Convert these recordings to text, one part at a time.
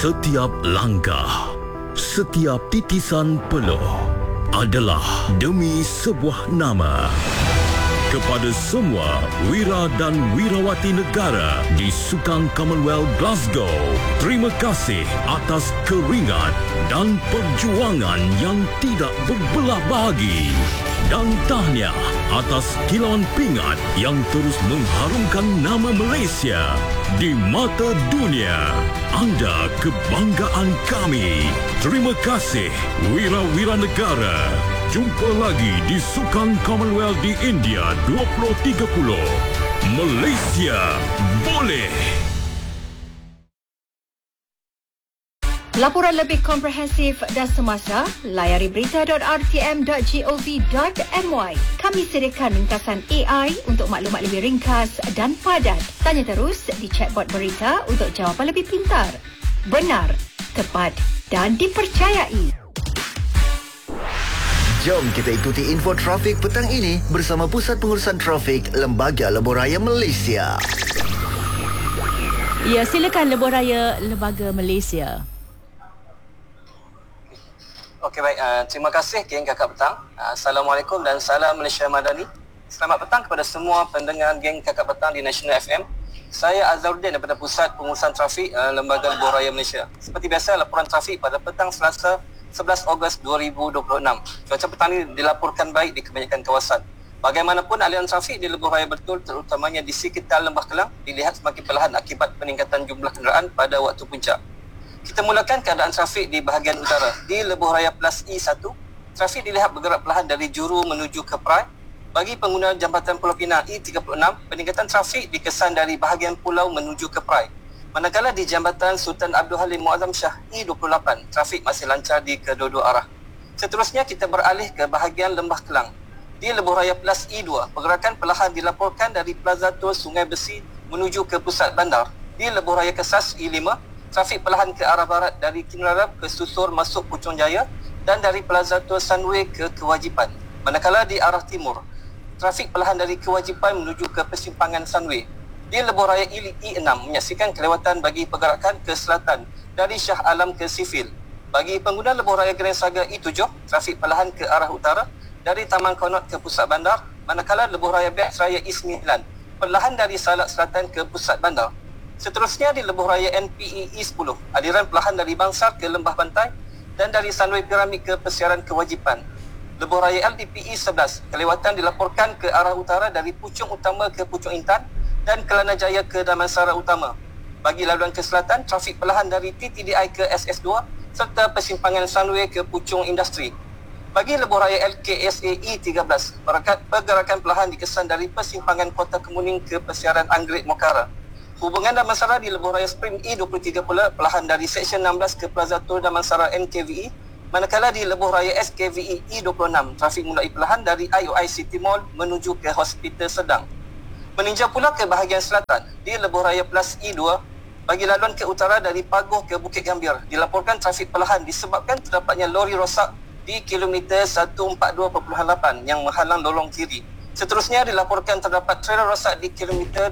Setiap langkah, setiap titisan peluh adalah demi sebuah nama. Kepada semua wira dan wirawati negara di Sukan Commonwealth Glasgow, terima kasih atas keringat dan perjuangan yang tidak berbelah bahagi. Dan tahniah atas kilauan pingat yang terus mengharumkan nama Malaysia di mata dunia. Anda kebanggaan kami. Terima kasih wira-wira negara. Jumpa lagi di Sukan Commonwealth di India 2030. Malaysia boleh! Laporan lebih komprehensif dan semasa, layari berita.rtm.gov.my. Kami sediakan ringkasan AI untuk maklumat lebih ringkas dan padat. Tanya terus di chatbot berita untuk jawapan lebih pintar, benar, tepat dan dipercayai. Jom kita ikuti info trafik petang ini bersama Pusat Pengurusan Trafik Lembaga Lebuh Raya Malaysia. Ya, silakan Lebuh Raya Lembaga Malaysia. Okey, baik. Terima kasih geng Kakak Petang. Assalamualaikum dan salam Malaysia Madani. Selamat petang kepada semua pendengar geng Kakak Petang di National FM. Saya Azharuddin daripada Pusat Pengurusan Trafik Lembaga Lebuh Raya Malaysia. Seperti biasa, laporan trafik pada petang Selasa 11 Ogos 2026. Cuaca petang ini dilaporkan baik di kebanyakan kawasan. Bagaimanapun aliran trafik di Lebuh Raya Bertul, terutamanya di sekitar Lembah Kelang, dilihat semakin perlahan akibat peningkatan jumlah kenderaan pada waktu puncak. Kita mulakan keadaan trafik di bahagian utara. Di Lebuh Raya Plus E1, trafik dilihat bergerak perlahan dari Juru menuju ke Perai. Bagi pengguna jambatan Pulau Pinang E36, peningkatan trafik dikesan dari bahagian pulau menuju ke Perai. Manakala di jambatan Sultan Abdul Halim Muazzam Shah E28, trafik masih lancar di kedua-dua arah. Seterusnya kita beralih ke bahagian Lembah Kelang. Di Lebuh Raya Plus E2, pergerakan perlahan dilaporkan dari Plaza Tol Sungai Besi menuju ke pusat bandar. Di Lebuh Raya Kesas E5, trafik perlahan ke arah barat dari Kinrarap ke Susur masuk Puchong Jaya dan dari Plaza Tol Sunway ke Kewajipan. Manakala di arah timur, trafik perlahan dari Kewajipan menuju ke persimpangan Sunway. Di Lebuh Raya E6 menyaksikan kelewatan bagi pergerakan ke selatan dari Shah Alam ke Sifil. Bagi pengguna Lebuh Raya Grand Saga E7, trafik perlahan ke arah utara dari Taman Konot ke pusat bandar. Manakala Lebuh Raya Beks Raya E9 perlahan dari Salak Selatan ke pusat bandar. Seterusnya di Lebuh Raya NPE E10, aliran perlahan dari Bangsar ke Lembah Pantai dan dari Sunway Piramid ke Persiaran Kewajipan. Lebuh Raya LDP E11, kelewatan dilaporkan ke arah utara dari Puchong Utama ke Puchong Intan dan Kelana Jaya ke Damansara Utama. Bagi laluan ke selatan, trafik perlahan dari TTDI ke SS2 serta persimpangan Sunway ke Puchong Industri. Bagi Lebuh Raya LKSA E13, pergerakan perlahan dikesan dari persimpangan Kota Kemuning ke Persiaran Anggerik Mokara. Hubungan Damansara di Lebuh Raya Spring E23 pula perlahan dari Seksyen 16 ke Plaza Tol Damansara NKVE. Manakala di Lebuh Raya SKVE E26, trafik mulai perlahan dari IOI City Mall menuju ke Hospital Sedang. Meninjau pula ke bahagian selatan, di Lebuh Raya Plus E2, bagi laluan ke utara dari Pagoh ke Bukit Gambir, dilaporkan trafik perlahan disebabkan terdapatnya lori rosak di kilometer 142.8 yang menghalang lorong kiri. Seterusnya dilaporkan terdapat trailer rosak di kilometer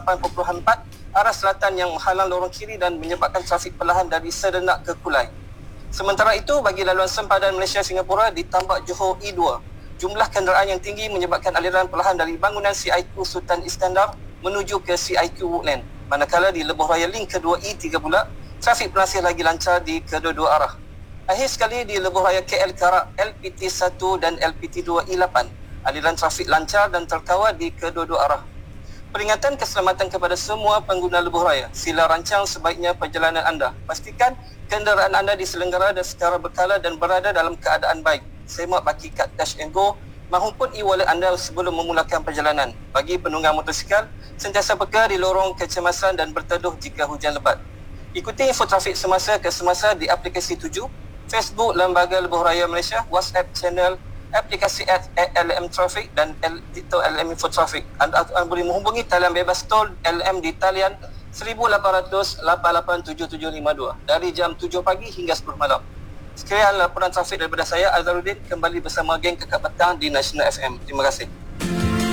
28.4 arah selatan yang menghalang lorong kiri dan menyebabkan trafik perlahan dari Sedenak ke Kulai. Sementara itu, bagi laluan sempadan Malaysia-Singapura di Tambak Johor E2, jumlah kenderaan yang tinggi menyebabkan aliran perlahan dari bangunan CIQ Sultan Iskandar menuju ke CIQ Woodland. Manakala di Lebuh Raya Link kedua E3 pula, trafik masih lagi lancar di kedua-dua arah. Akhir sekali di Lebuh Raya KL Karak LPT1 dan LPT2 E8, aliran trafik lancar dan terkawal di kedua-dua arah. Peringatan keselamatan kepada semua pengguna Lebuh Raya. Sila rancang sebaiknya perjalanan anda. Pastikan kenderaan anda diselenggara dan secara berkala dan berada dalam keadaan baik. Semak baki kad Touch and Go mahupun e-wallet anda sebelum memulakan perjalanan. Bagi penunggang motosikal, sentiasa peka di lorong kecemasan dan berteduh jika hujan lebat. Ikuti info trafik semasa ke semasa di aplikasi 7, Facebook Lembaga Lebuh Raya Malaysia, WhatsApp channel aplikasi LM Traffic dan TikTok LM Info Traffic. Anda boleh menghubungi talian bebas tol LM di talian 1800 887752 dari jam 7 pagi hingga 10 malam. Sekian laporan trafik daripada saya, Azharuddin, kembali bersama geng Kakak Petang di National FM. Terima kasih.